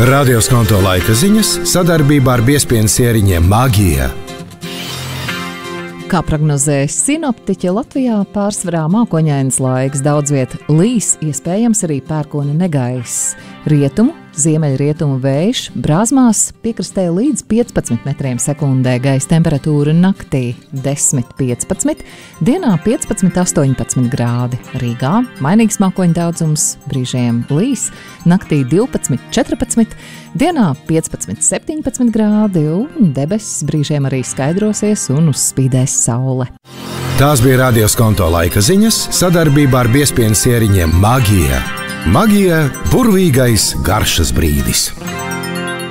Radioskonto laika ziņas sadarbībā ar Biespienu sieriņiem Magija. Kā prognozē sinoptiķi, Latvijā pārsvarā mākoņains laiks, daudz viet līs, iespējams arī pērkona negaiss. Rietumu, ziemeļrietumu vējš, brāzmās piekrastē līdz 15 metriem sekundē, gaisa temperatūra naktī 10–15, dienā 15–18 grādi. Rīgā mainīgs mākoņu daudzums, brīžiem līs, naktī 12–14, dienā 15–17 grādi un debesis brīžiem arī skaidrosies un uzspīdēs saule. Tās bija Radioskonto laika ziņas sadarbībā ar Biespienu sieriņiem Magija. Magija – burvīgais garšas brīdis.